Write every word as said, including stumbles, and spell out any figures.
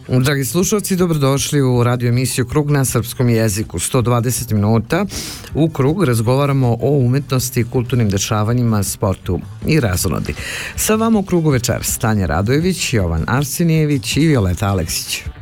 Dragi slušalci, dobrodošli u radio emisiju Krug na srpskom jeziku. sto dvadeset minuta u Krug razgovaramo o umetnosti, kulturnim dešavanjima, sportu i razonodi. Sa vama u Krugu večeras Tanja Radojević, Jovan Arsenijević i Violeta Aleksić.